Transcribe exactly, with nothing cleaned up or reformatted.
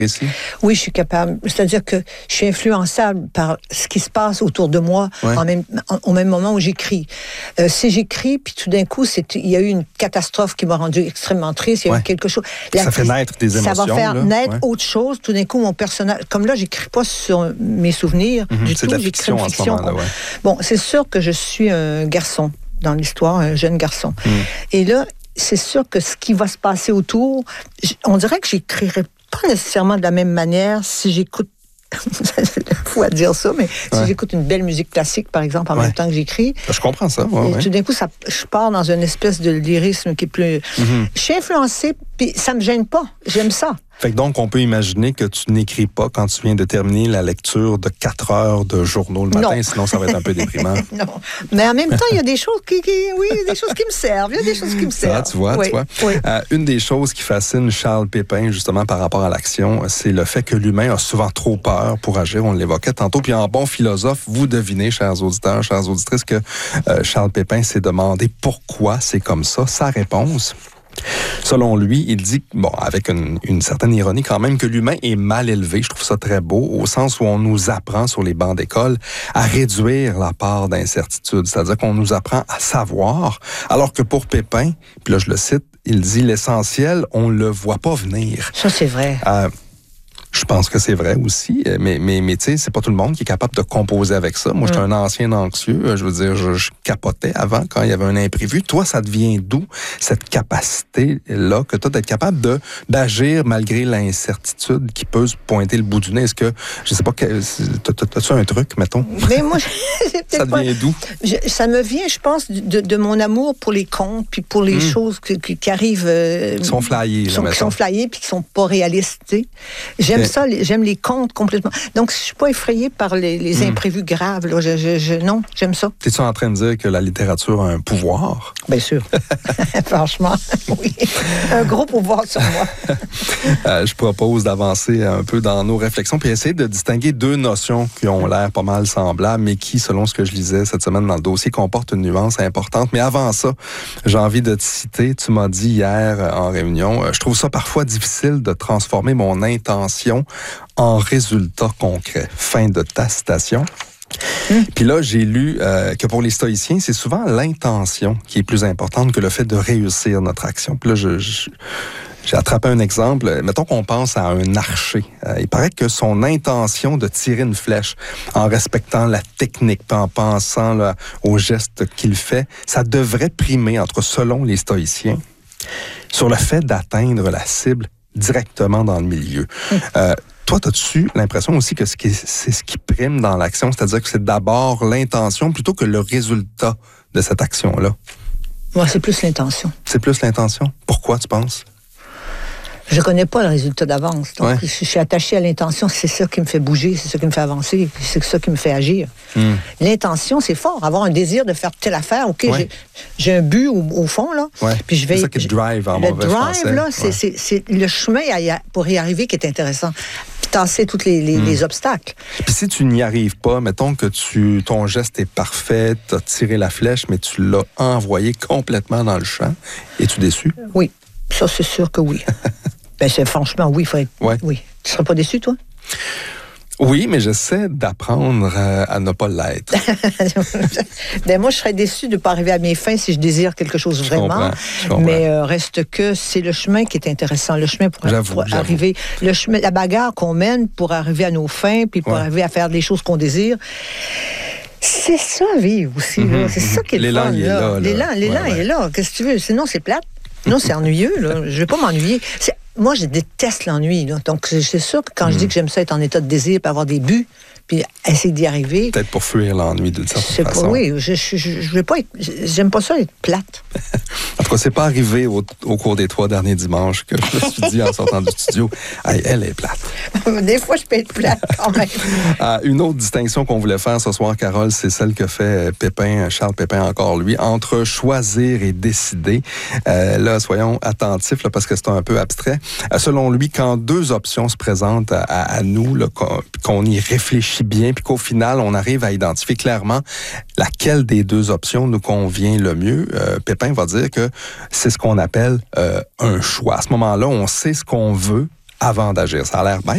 Ici? Oui, je suis capable. C'est-à-dire que je suis influençable par ce qui se passe autour de moi ouais. en même, en, au même moment où j'écris. Euh, si j'écris, puis tout d'un coup, c'est, il y a eu une catastrophe qui m'a rendu extrêmement triste, il y a ouais. eu quelque chose. La, ça fait naître des émotions. Ça va faire là. naître ouais. autre chose. Tout d'un coup, mon personnage... Comme là, j'écris pas sur mes souvenirs mm-hmm. du c'est tout. de la fiction, j'écris une fiction. En ce moment-là, ouais. Bon, c'est sûr que je suis un garçon dans l'histoire, un jeune garçon. Mm. Et là, c'est sûr que ce qui va se passer autour, on dirait que j'écrirais pas nécessairement de la même manière si j'écoute, c'est fou à dire ça, mais ouais. si j'écoute une belle musique classique, par exemple, en ouais. même temps que j'écris. Je comprends ça. Ouais, et ouais. tout d'un coup, ça, je pars dans une espèce de lyrisme qui est plus... Mm-hmm. Je suis influencée, puis ça me gêne pas. J'aime ça. Fait que donc, on peut imaginer que tu n'écris pas quand tu viens de terminer la lecture de quatre heures de journaux le matin, non. sinon ça va être un peu déprimant. Non, mais en même temps, il y a des choses qui, qui, oui, des choses qui me servent. Il y a des choses qui me servent. Ah, tu vois, oui. tu vois. Oui. Euh, une des choses qui fascine Charles Pépin, justement, par rapport à l'action, c'est le fait que l'humain a souvent trop peur pour agir. On l'évoquait tantôt. Puis en bon philosophe, vous devinez, chers auditeurs, chères auditrices, que euh, Charles Pépin s'est demandé pourquoi c'est comme ça. Sa réponse... Selon lui, il dit, bon, avec une, une certaine ironie quand même, que l'humain est mal élevé. Je trouve ça très beau, au sens où on nous apprend sur les bancs d'école à réduire la part d'incertitude. C'est-à-dire qu'on nous apprend à savoir, alors que pour Pépin, puis là je le cite, il dit l'essentiel, on le voit pas venir. Ça, c'est vrai. Euh, Je pense que c'est vrai aussi, mais, mais, mais tu sais, c'est pas tout le monde qui est capable de composer avec ça. Moi, mmh. j'étais un ancien anxieux. Je veux dire, je, je capotais avant quand il y avait un imprévu. Toi, ça devient d'où cette capacité-là que tu as d'être capable de, d'agir malgré l'incertitude qui peut se pointer le bout du nez? Est-ce que, je sais pas, t'as-tu un truc, mettons? Mais moi, ça devient pas, d'où? Je, ça me vient, je pense, de, de mon amour pour les contes, puis pour les mmh. choses qui, qui, qui arrivent... Euh, qui sont flyées. Sont, qui sont flyées, puis qui sont pas réalistes. J'aime ça, j'aime les contes complètement. Donc, je suis pas effrayée par les, les mmh. imprévus graves. Là. Je, je, je, non, j'aime ça. T'es-tu en train de dire que la littérature a un pouvoir? Bien sûr. Franchement, oui. Un gros pouvoir sur moi. euh, je propose d'avancer un peu dans nos réflexions puis essayer de distinguer deux notions qui ont l'air pas mal semblables, mais qui, selon ce que je lisais cette semaine dans le dossier, comportent une nuance importante. Mais avant ça, j'ai envie de te citer. Tu m'as dit hier en réunion, je trouve ça parfois difficile de transformer mon intention en résultat concret. Fin de ta citation. Mmh. Puis là, j'ai lu euh, que pour les stoïciens, c'est souvent l'intention qui est plus importante que le fait de réussir notre action. Puis là, je, je, j'ai attrapé un exemple. Mettons qu'on pense à un archer. Euh, il paraît que son intention de tirer une flèche en respectant la technique, en pensant là, aux gestes qu'il fait, ça devrait primer, entre selon les stoïciens, sur le fait d'atteindre la cible directement dans le milieu. Mmh. Euh, Toi, as-tu l'impression aussi que c'est ce qui prime dans l'action, c'est-à-dire que c'est d'abord l'intention plutôt que le résultat de cette action-là? Moi, c'est plus l'intention. C'est plus l'intention? Pourquoi, tu penses? Je connais pas le résultat d'avance. Donc, ouais. je suis attachée à l'intention. C'est ça qui me fait bouger, c'est ça qui me fait avancer, c'est ça qui me fait agir. Mm. L'intention, c'est fort. Avoir un désir de faire telle affaire. OK, ouais. j'ai, j'ai un but au, au fond, là. Ouais. Puis je vais, c'est ça qui te drive en le mauvais drive, français. là, c'est, ouais. c'est, c'est le chemin à, pour y arriver qui est intéressant. Puis tasser tous les, les, mm. les obstacles. Puis si tu n'y arrives pas, mettons que tu, ton geste est parfait, tu as tiré la flèche, mais tu l'as envoyé complètement dans le champ, es-tu déçu? Oui, ça, c'est sûr que oui. Ben, c'est, franchement, oui, il faut être... Ouais. Oui. Tu ne serais pas déçu, toi? Oui, mais j'essaie d'apprendre à, à ne pas l'être. Ben, moi, je serais déçue de ne pas arriver à mes fins si je désire quelque chose je vraiment. Comprends, je comprends. Mais euh, reste que c'est le chemin qui est intéressant. Le chemin pour, j'avoue, pour j'avoue. arriver... Le chemin, la bagarre qu'on mène pour arriver à nos fins, puis pour ouais. arriver à faire des choses qu'on désire... C'est ça, vivre aussi. Mm-hmm, là. C'est mm-hmm. ça qui est l'élan, le fun. Il est là, là. L'élan, l'élan ouais, ouais. est là. Qu'est-ce que tu veux? Sinon, c'est plate. Non, c'est ennuyeux. Là. Je ne vais pas m'ennuyer. C'est... Moi, je déteste l'ennui. Là. Donc, c'est sûr que quand mmh. je dis que j'aime ça être en état de désir, puis avoir des buts, puis essayer d'y arriver... Peut-être pour fuir l'ennui d'une certaine c'est façon. Pas, oui, je, je, je, je vais pas être... J'aime pas ça être plate. En tout cas, c'est pas arrivé au, au cours des trois derniers dimanches que je me suis dit en sortant du studio, hey, elle est plate. Des fois, je peux être plate quand même. euh, une autre distinction qu'on voulait faire ce soir, Carole, c'est celle que fait Pépin, Charles Pépin encore lui, entre choisir et décider. Euh, là, soyons attentifs, là, parce que c'est un peu abstrait. Euh, selon lui, quand deux options se présentent à, à, à nous, là, qu'on, qu'on y réfléchit bien, puis qu'au final, on arrive à identifier clairement laquelle des deux options nous convient le mieux, euh, Pépin va dire que c'est ce qu'on appelle euh, un choix. À ce moment-là, on sait ce qu'on veut avant d'agir. Ça a l'air bête,